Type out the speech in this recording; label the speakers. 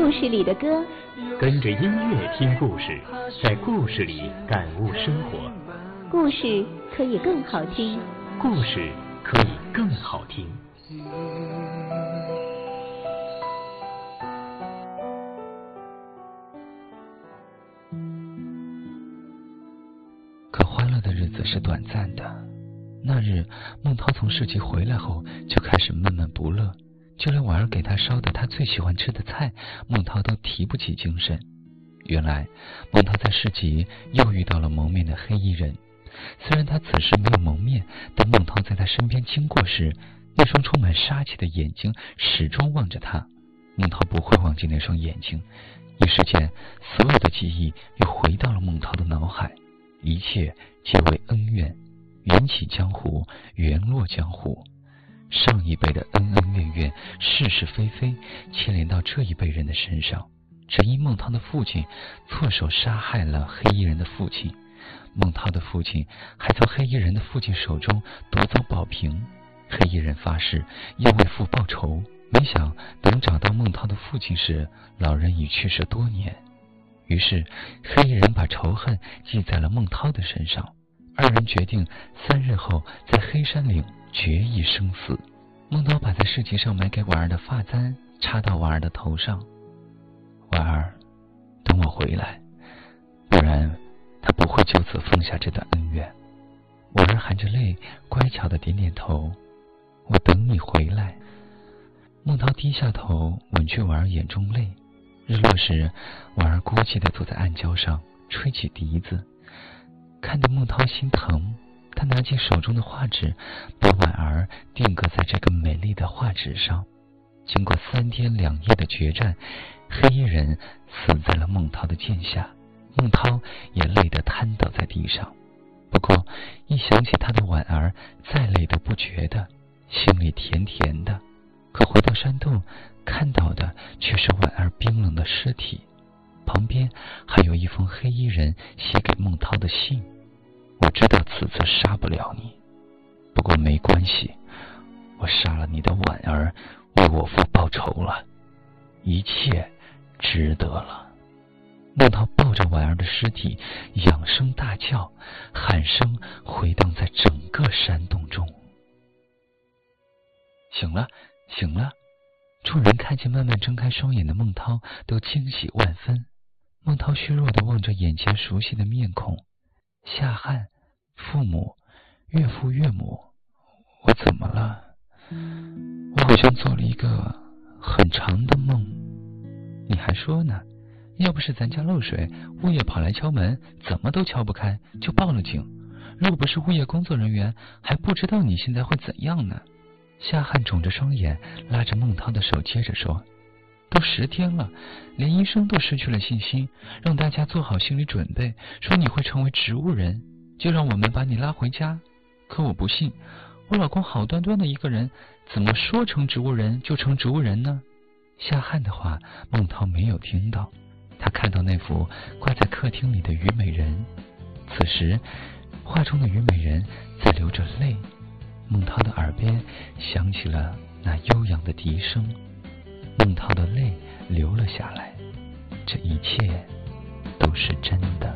Speaker 1: 故事里的歌，
Speaker 2: 跟着音乐听故事，在故事里感悟生活。
Speaker 1: 故事可以更好听，
Speaker 2: 故事可以更好听。
Speaker 3: 可欢乐的日子是短暂的。那日，孟涛从市集回来后，就开始闷闷不乐，就连婉儿给他烧的他最喜欢吃的菜，孟涛都提不起精神。原来，孟涛在市集又遇到了蒙面的黑衣人。虽然他此时没有蒙面，但孟涛在他身边经过时，那双充满杀气的眼睛始终望着他。孟涛不会忘记那双眼睛，一时间，所有的记忆又回到了孟涛的脑海，一切皆为恩怨。缘起江湖，缘落江湖。上一辈的恩恩怨怨，是是非非，牵连到这一辈人的身上。只因孟涛的父亲错手杀害了黑衣人的父亲，孟涛的父亲还从黑衣人的父亲手中夺走宝瓶。黑衣人发誓要为父报仇，没想等找到孟涛的父亲时，老人已去世多年。于是黑衣人把仇恨记在了孟涛的身上。二人决定3日后在黑山岭决一生死。孟涛把在市集上买给婉儿的发簪插到婉儿的头上。婉儿，等我回来，不然他不会就此放下这段恩怨。婉儿含着泪乖巧地点点头，我等你回来。孟涛低下头吻去婉儿眼中泪。日落时，婉儿孤寂地坐在暗礁上吹起笛子，看得孟涛心疼。他拿起手中的画纸，把婉儿定格在这个美丽的画纸上。经过3天2夜的决战，黑衣人死在了孟涛的剑下，孟涛也累得瘫倒在地上。不过一想起他的婉儿，再累都不觉得，心里甜甜的。可回到山洞，看到的却是婉儿冰冷的尸体，旁边还有一封黑衣人写给孟涛的信。我知道此次杀不了你，不过没关系，我杀了你的婉儿，为我父报仇了，一切值得了。孟涛抱着婉儿的尸体，仰声大叫，喊声回荡在整个山洞中。醒了，醒了！众人看见慢慢睁开双眼的孟涛，都惊喜万分。孟涛虚弱地望着眼前熟悉的面孔，夏汉、父母、岳父岳母，我怎么了？我好像做了一个很长的梦。你还说呢，要不是咱家漏水，物业跑来敲门，怎么都敲不开，就报了警。若不是物业工作人员，还不知道你现在会怎样呢。夏汉肿着双眼，拉着孟涛的手接着说，都10天了，连医生都失去了信心，让大家做好心理准备，说你会成为植物人，就让我们把你拉回家。可我不信，我老公好端端的一个人，怎么说成植物人就成植物人呢？夏汉的话孟涛没有听到，他看到那幅挂在客厅里的虞美人。此时画中的虞美人在流着泪，孟涛的耳边响起了那悠扬的笛声，孟涛的泪流了下来，这一切都是真的。